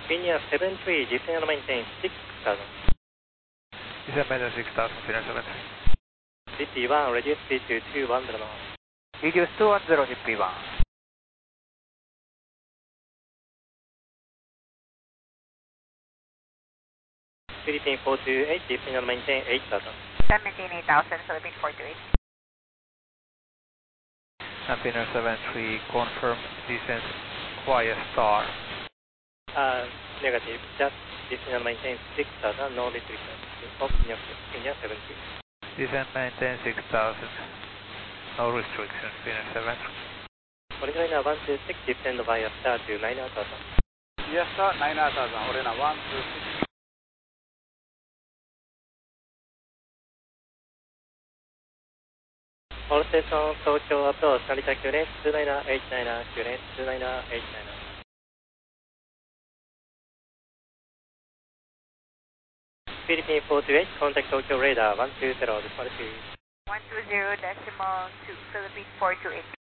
Finnair 73, descend and maintain 6000. Descend maintain 6000, Finnair 73. GP1, reduce speed to 210 knots. Reduce 210 GP1. Philippine 428, descend and maintain 8000. Descend maintain 8000, Philippine 428. And Finnair 73, confirm descent via star. Negative, just descend and maintain 6000, no restrictions. Of Finnair 70. Descend maintain 6000, no restrictions, Finnair 73. Originator 126, descend via star to 9000. Yes sir, 9000, Originator 126. All station Tokyo approach, Narita QNH 2989, QNH 2989. Philippine 428, contact Tokyo radar 120, decimal 2. 120.2, Philippine 428.